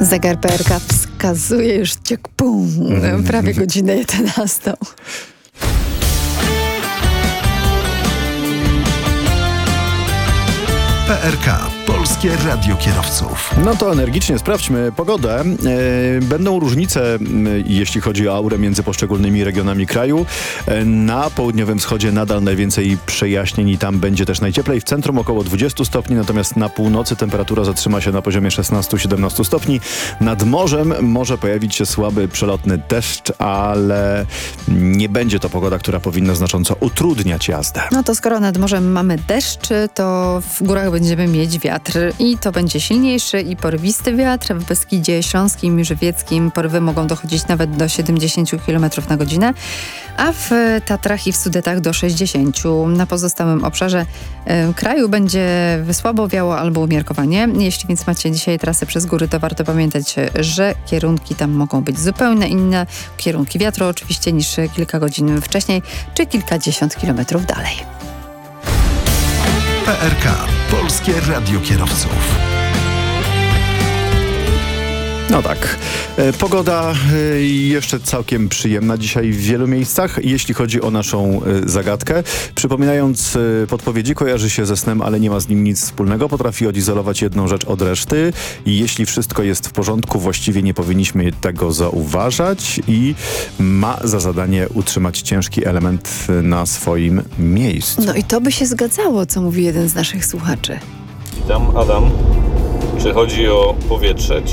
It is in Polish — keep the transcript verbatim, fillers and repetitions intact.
Zegar P R K wskazuje już ciek pum, prawie godzinę jedenastą. P R K. Polskie Radio Kierowców. No to energicznie sprawdźmy pogodę. E, będą różnice, jeśli chodzi o aurę między poszczególnymi regionami kraju. E, na południowym wschodzie nadal najwięcej przejaśnień i tam będzie też najcieplej. W centrum około dwadzieścia stopni, natomiast na północy temperatura zatrzyma się na poziomie szesnaście siedemnaście stopni. Nad morzem może pojawić się słaby, przelotny deszcz, ale nie będzie to pogoda, która powinna znacząco utrudniać jazdę. No to skoro nad morzem mamy deszcz, to w górach będziemy mieć wiatr i to będzie silniejszy i porywisty wiatr. W Beskidzie Śląskim i Żywieckim porywy mogą dochodzić nawet do siedemdziesiąt kilometrów na godzinę, a w Tatrach i w Sudetach do sześćdziesięciu. Na pozostałym obszarze y, kraju będzie słabo wiało albo umiarkowanie. Jeśli więc macie dzisiaj trasy przez góry, to warto pamiętać, że kierunki tam mogą być zupełnie inne. Kierunki wiatru oczywiście niż kilka godzin wcześniej, czy kilkadziesiąt kilometrów dalej. P R K. Polskie Radio Kierowców. No tak. E, pogoda e, jeszcze całkiem przyjemna dzisiaj w wielu miejscach, jeśli chodzi o naszą e, zagadkę. Przypominając, e, podpowiedzi kojarzy się ze snem, ale nie ma z nim nic wspólnego. Potrafi odizolować jedną rzecz od reszty i jeśli wszystko jest w porządku, właściwie nie powinniśmy tego zauważać i ma za zadanie utrzymać ciężki element na swoim miejscu. No i to by się zgadzało, co mówi jeden z naszych słuchaczy. Witam, Adam. Czy chodzi o powietrze?